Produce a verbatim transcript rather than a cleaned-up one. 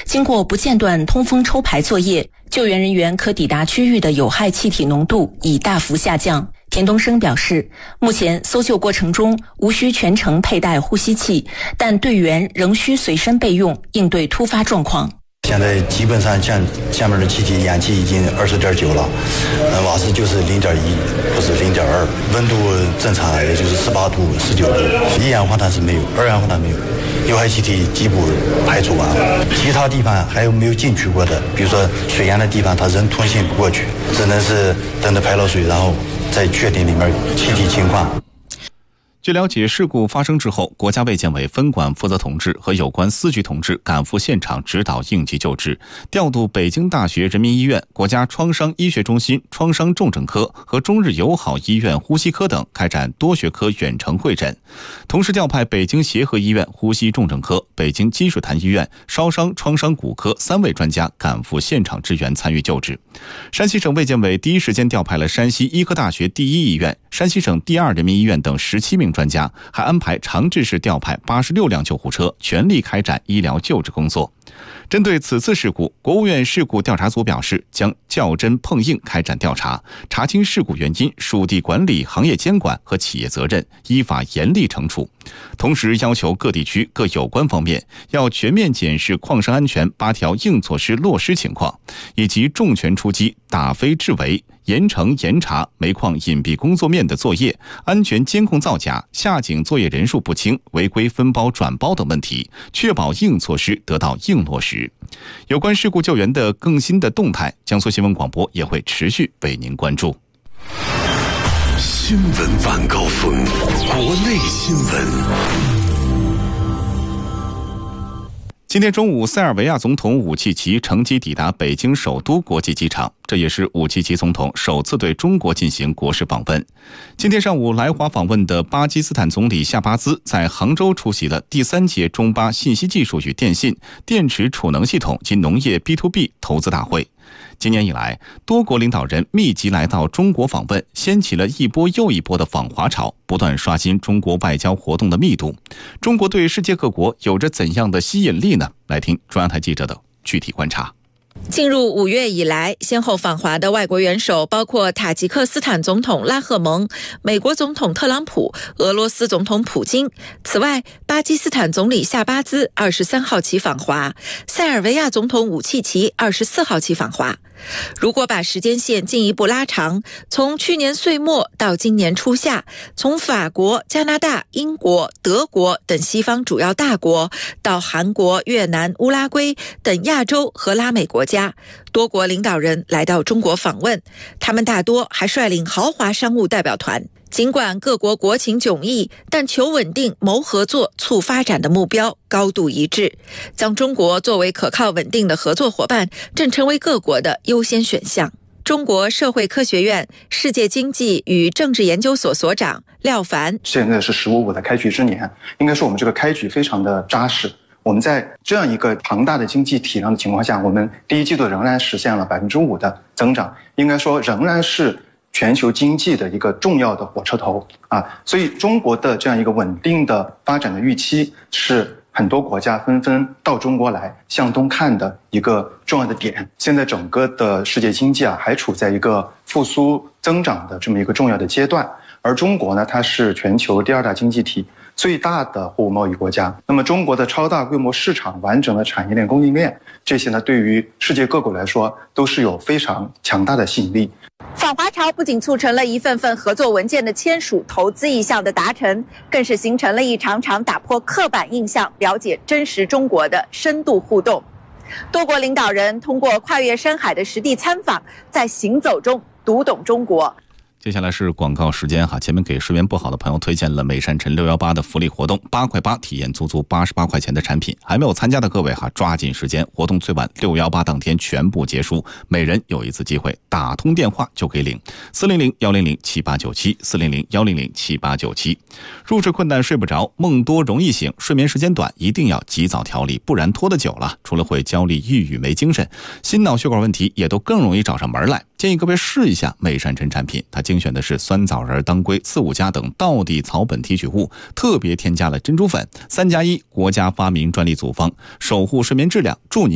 经过不间断通风抽排作业，救援人员可抵达区域的有害气体浓度已大幅下降。田东升表示，目前搜救过程中无需全程佩戴呼吸器，但队员仍需随身备用，应对突发状况。 现在基本上像下面的气体氧气已经二十点九了，呃，瓦斯就是零点一或者零点二，温度正常，也就是十八度、十九度。一氧化碳是没有，二氧化碳没有，有害气体基本排除完了。其他地方还有没有进去过的，比如说水源的地方，它人通行不过去，只能是等着排了水，然后再确定里面气体情况。 据了解，事故发生之后，国家卫健委分管负责同志和有关司局同志赶赴现场指导应急救治，调度北京大学人民医院、国家创伤医学中心创伤重症科和中日友好医院呼吸科等开展多学科远程会诊，同时调派北京协和医院呼吸重症科、北京积水潭医院烧伤创伤骨科三位专家赶赴现场支援参与救治。山西省卫健委第一时间调派了山西医科大学第一医院、山西省第二人民医院等十七名专家，还安排长治市调派八十六辆救护车，全力开展医疗救治工作。针对此次事故，国务院事故调查组表示，将较真碰硬开展调查，查清事故原因，属地管理、行业监管和企业责任，依法严厉惩处。同时要求各地区各有关方面要全面检视矿山安全八条硬措施落实情况，以及重拳出击打非治围，严惩严查煤矿隐蔽工作面的作业、安全监控造假、下井作业人数不清、违规分包转包等问题，确保硬措施得到硬落实。有关事故救援的更新的动态，江苏新闻广播也会持续为您关注。 新闻晚高峰，国内新闻。 今天中午，塞尔维亚总统武契奇乘机抵达北京首都国际机场，这也是武契奇总统首次对中国进行国事访问。今天上午来华访问的巴基斯坦总理夏巴兹在杭州出席了第三届中巴信息技术与电信、电池储能系统及农业 B to B 投资大会。今年以来，多国领导人密集来到中国访问，掀起了一波又一波的访华潮，不断刷新中国外交活动的密度。中国对世界各国有着怎样的吸引力呢？来听中央台记者的具体观察。 进入五月以来，先后访华的外国元首包括塔吉克斯坦总统拉赫蒙、美国总统特朗普、俄罗斯总统普京。此外，巴基斯坦总理夏巴兹二十三号起访华，塞尔维亚总统武契奇二十四号起访华。如果把时间线进一步拉长，从去年岁末到今年初夏，从法国、加拿大、英国、德国等西方主要大国，到韩国、越南、乌拉圭等亚洲和拉美国家，多国领导人来到中国访问，他们大多还率领豪华商务代表团。尽管各国国情迥异，但求稳定、谋合作、促发展的目标高度一致。将中国作为可靠稳定的合作伙伴，正成为各国的优先选项。中国社会科学院世界经济与政治研究所所长廖凡： 现在是十五五的开局之年，应该说我们这个开局非常的扎实。我们在这样一个庞大的经济体量的情况下，我们第一季度仍然实现了百分之五的增长，应该说仍然是全球经济的一个重要的火车头啊，所以中国的这样一个稳定的发展的预期是很多国家纷纷到中国来向东看的一个重要的点。现在整个的世界经济啊还处在一个复苏增长的这么一个重要的阶段，而中国呢，它是全球第二大经济体，最大的货物贸易国家。那么中国的超大规模市场、完整的产业链、供应链，这些呢对于世界各国来说都是有非常强大的吸引力。 访华潮不仅促成了一份份合作文件的签署、投资意向的达成，更是形成了一场场打破刻板印象、了解真实中国的深度互动。多国领导人通过跨越山海的实地参访，在行走中读懂中国。 接下来是广告时间哈，前面给睡眠不好的朋友推荐了美山晨六一八的福利活动，八块八体验足足八十八块钱的产品，还没有参加的各位哈，抓紧时间，活动最晚六一八当天全部结束，每人有一次机会，打通电话就可以领四零零一零零七八九七四零零一零零七八九七。入睡困难睡不着，梦多容易醒，睡眠时间短，一定要及早调理，不然拖得久了，除了会焦虑、抑郁、没精神，心脑血管问题也都更容易找上门来。建议各位试一下美山晨产品，它精选的是酸枣仁、当归、四五加等道地草本提取物，特别添加了珍珠粉，三加一国家发明专利组方，守护睡眠质量，助你